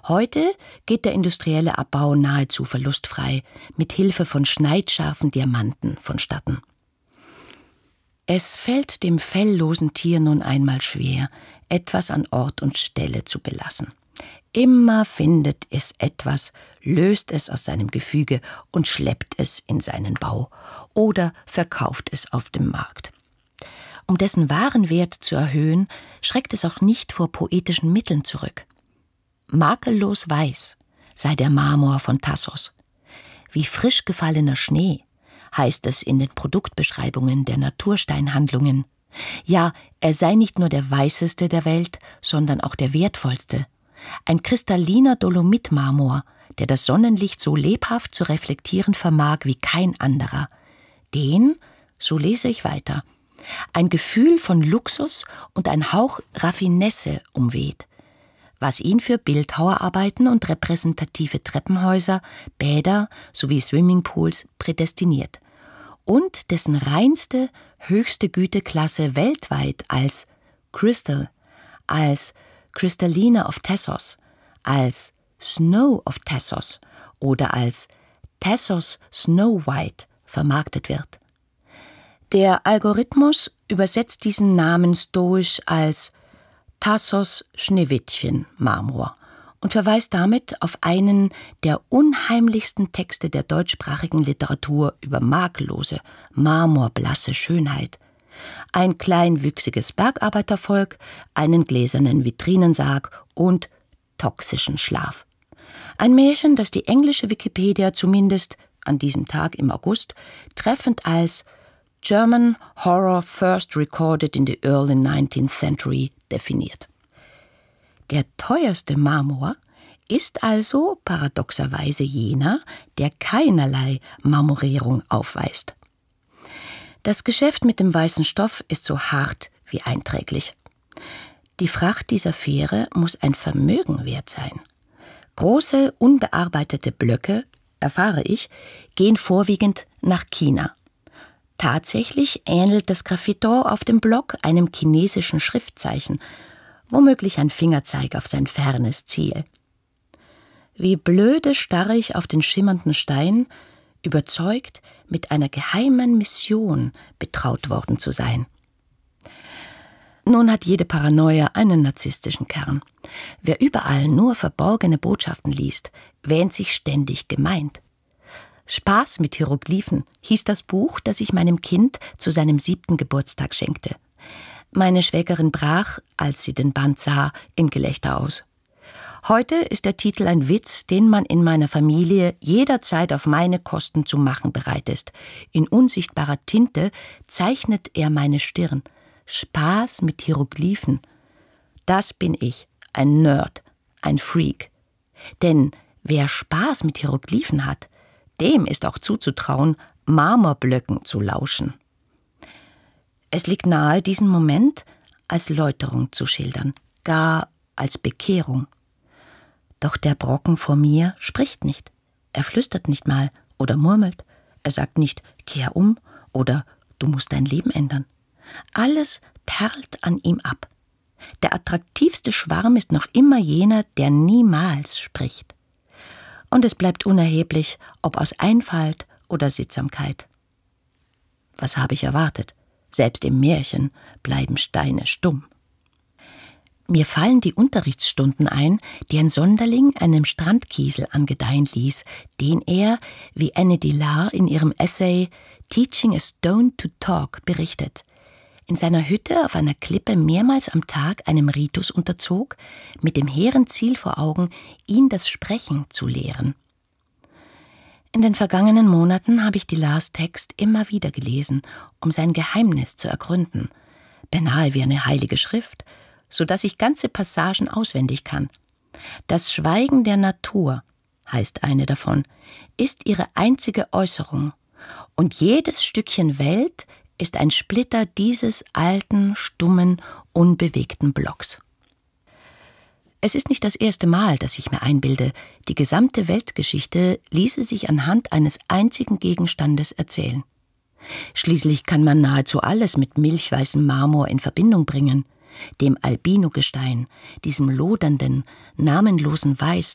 Heute geht der industrielle Abbau nahezu verlustfrei, mit Hilfe von schneidscharfen Diamanten vonstatten. Es fällt dem felllosen Tier nun einmal schwer, etwas an Ort und Stelle zu belassen. Immer findet es etwas, löst es aus seinem Gefüge und schleppt es in seinen Bau oder verkauft es auf dem Markt. Um dessen wahren Wert zu erhöhen, schreckt es auch nicht vor poetischen Mitteln zurück. Makellos weiß sei der Marmor von Thasos. Wie frisch gefallener Schnee, heißt es in den Produktbeschreibungen der Natursteinhandlungen. Ja, er sei nicht nur der weißeste der Welt, sondern auch der wertvollste. Ein kristalliner Dolomitmarmor, der das Sonnenlicht so lebhaft zu reflektieren vermag wie kein anderer. Den, so lese ich weiter, ein Gefühl von Luxus und ein Hauch Raffinesse umweht, was ihn für Bildhauerarbeiten und repräsentative Treppenhäuser, Bäder sowie Swimmingpools prädestiniert und dessen reinste, höchste Güteklasse weltweit als Crystal, als Crystallina of Thasos, als Snow of Thasos oder als Thasos Snow White vermarktet wird. Der Algorithmus übersetzt diesen Namen stoisch als Thasos Schneewittchen Marmor und verweist damit auf einen der unheimlichsten Texte der deutschsprachigen Literatur über makellose, marmorblasse Schönheit. Ein kleinwüchsiges Bergarbeitervolk, einen gläsernen Vitrinensarg und toxischen Schlaf. Ein Märchen, das die englische Wikipedia zumindest an diesem Tag im August treffend als German Horror First Recorded in the Early 19th Century definiert. Der teuerste Marmor ist also paradoxerweise jener, der keinerlei Marmorierung aufweist. Das Geschäft mit dem weißen Stoff ist so hart wie einträglich. Die Fracht dieser Fähre muss ein Vermögen wert sein. Große, unbearbeitete Blöcke, erfahre ich, gehen vorwiegend nach China. Tatsächlich ähnelt das Graffito auf dem Block einem chinesischen Schriftzeichen, womöglich ein Fingerzeig auf sein fernes Ziel. Wie blöde starre ich auf den schimmernden Stein, überzeugt, mit einer geheimen Mission betraut worden zu sein. Nun hat jede Paranoia einen narzisstischen Kern. Wer überall nur verborgene Botschaften liest, wähnt sich ständig gemeint. »Spaß mit Hieroglyphen« hieß das Buch, das ich meinem Kind zu seinem 7. Geburtstag schenkte. Meine Schwägerin brach, als sie den Band sah, in Gelächter aus. Heute ist der Titel ein Witz, den man in meiner Familie jederzeit auf meine Kosten zu machen bereit ist. In unsichtbarer Tinte zeichnet er meine Stirn. »Spaß mit Hieroglyphen«. Das bin ich, ein Nerd, ein Freak. Denn wer Spaß mit Hieroglyphen hat, dem ist auch zuzutrauen, Marmorblöcken zu lauschen. Es liegt nahe, diesen Moment als Läuterung zu schildern, gar als Bekehrung. Doch der Brocken vor mir spricht nicht. Er flüstert nicht mal oder murmelt. Er sagt nicht, kehr um oder du musst dein Leben ändern. Alles perlt an ihm ab. Der attraktivste Schwarm ist noch immer jener, der niemals spricht. Und es bleibt unerheblich, ob aus Einfalt oder Sittsamkeit. Was habe ich erwartet? Selbst im Märchen bleiben Steine stumm. Mir fallen die Unterrichtsstunden ein, die ein Sonderling einem Strandkiesel angedeihen ließ, den er, wie Anne Dillard in ihrem Essay »Teaching a Stone to Talk« berichtet, in seiner Hütte auf einer Klippe mehrmals am Tag einem Ritus unterzog, mit dem hehren Ziel vor Augen, ihn das Sprechen zu lehren. In den vergangenen Monaten habe ich Dillards Text immer wieder gelesen, um sein Geheimnis zu ergründen, beinahe wie eine heilige Schrift, so dass ich ganze Passagen auswendig kann. Das Schweigen der Natur, heißt eine davon, ist ihre einzige Äußerung, und jedes Stückchen Welt ist ein Splitter dieses alten, stummen, unbewegten Blocks. Es ist nicht das erste Mal, dass ich mir einbilde, die gesamte Weltgeschichte ließe sich anhand eines einzigen Gegenstandes erzählen. Schließlich kann man nahezu alles mit milchweißem Marmor in Verbindung bringen, dem Albinogestein, diesem lodernden, namenlosen Weiß,